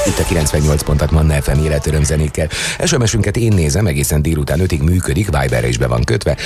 Itt a 98 pontat Manna FM életöröm zenékkel. SMS-ünket én nézem, egészen délután 5-ig működik, Viberre is be van kötve,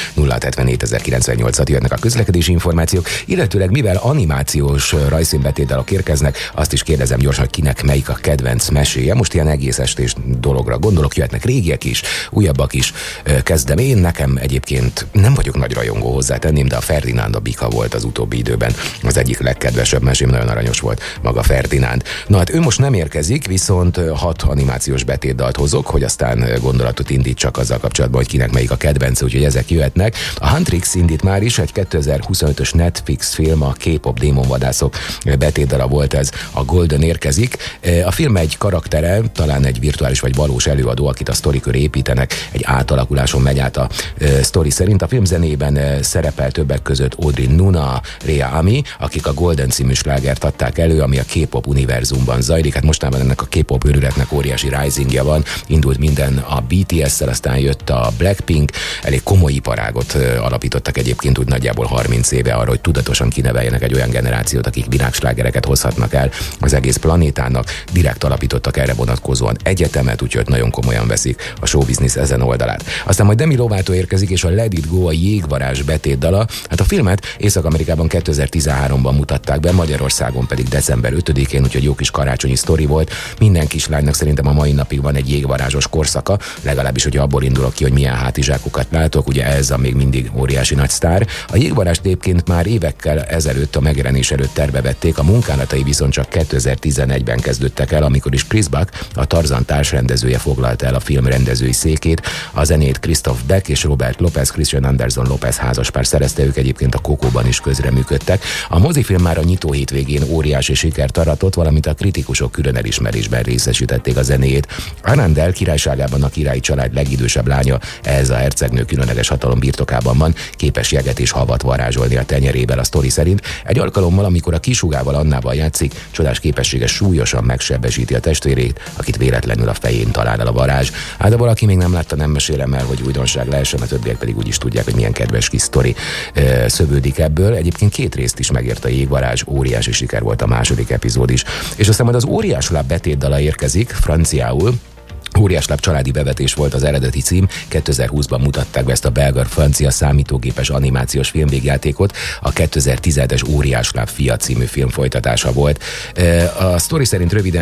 074 jönnek a közlekedési információk, illetőleg mivel animációs rajzfilmbetétdalok érkeznek, azt is kérdezem gyorsan, hogy kinek melyik a kedvenc meséje. Most ilyen egész estés dologra gondolok, jöhetnek régiek is, újabbak is. Kezdem én, nekem egyébként nem vagyok nagy rajongó, hozzátenném, de a Ferdinánd a Bika volt az utóbbi időben az egyik legkedvesebb mesém, nagyon aranyos volt maga Ferdinánd. Na hát ő most nem érkezik, viszont 6 animációs betétdalt hozok, hogy aztán gondolatot indítsak azzal kapcsolatban, hogy kinek melyik a kedvence, úgyhogy ezek jöhetnek. A Huntrix indít már is, egy 2025-ös Netflix film, a K-pop démonvadászok betétdala volt ez, a Golden érkezik. A film egy karaktere, talán egy virtuális vagy valós előadó, akit a sztori köré építenek, egy átalakuláson megy át a sztori szerint. A film zenében szerepel többek között Audrey Nuna, Rea Ami, akik a Golden című slágert adták elő, ami a K-pop univerzumban zajlik. Hát mostában ennek a K-pop őrületnek óriási risingja van. Indult minden a BTS-szel, aztán jött a Blackpink, elég komoly iparágot alapítottak egyébként úgy nagyjából 30 éve arra, hogy tudatosan kineveljenek egy olyan generációt, akik világslágereket hozhatnak el az egész planétának. Direkt alapítottak erre vonatkozóan egyetemet, úgyhogy nagyon komolyan veszik a showbiznisz ezen oldalát. Aztán majd Demi Lovato érkezik, és a Let It Go, a Jégvarázs betétdala. Hát a filmet Észak-Amerikában 2013-ban mutatták be, Magyarországon pedig december 5-én, úgyhogy jó kis karácsonyi sztori volt. Minden kislánynak szerintem a mai napig van egy jégvarázsos korszaka, legalábbis, hogyha abból indulok ki, hogy milyen hátizsákokat látok, ugye ez a még mindig óriási nagy sztár. A Jégvarást egyébként már évekkel ezelőtt, a megjelenés előtt tervevették, a munkálatai viszont csak 2011-ben kezdődtek el, amikor is Chris Buck, a Tarzan társrendezője foglalta el a film rendezői székét. A zenét Christoph Beck és Robert Lopez, Christian Anderson Lopez házaspár szerezte, ők egyébként a Coco-ban is közreműködtek. A mozifilm már a nyitó hétvégén óriási sikert aratott, valamint a kritikusok külön elismerésben részesítették a zenéjét. Arundel királyságában a királyi család legidősebb lánya, ez a hercegnő különleges hatalom birtokában van, képes jeget és havat varázsolni a tenyerével a sztori szerint. Egy alkalommal, amikor a kisugával Annával játszik, csodás képessége súlyosan megsebesíti a testvérét, akit véletlenül a fején talál el a varázs. Hát ha valaki még nem látta, nem mesélem el, hogy újdonság lehessen, a többiek pedig úgy is tudják, hogy milyen kedves kis sztori szövődik ebből. Egyébként 2 részt is megért a Jégvarázs, óriási siker volt a második epizód is. És aztán majd az Óriásláb betétdala érkezik, franciául. Óriásláb családi bevetés volt az eredeti cím, 2020-ban mutatták be ezt a belga-francia számítógépes animációs filmvégjátékot, a 2010-es Óriásláb fia című film folytatása volt. A sztori szerint röviden